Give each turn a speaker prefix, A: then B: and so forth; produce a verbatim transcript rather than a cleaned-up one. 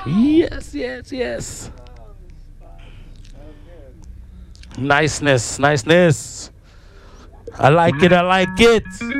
A: Yes, yes, yes. Niceness, niceness. I like it, I like it.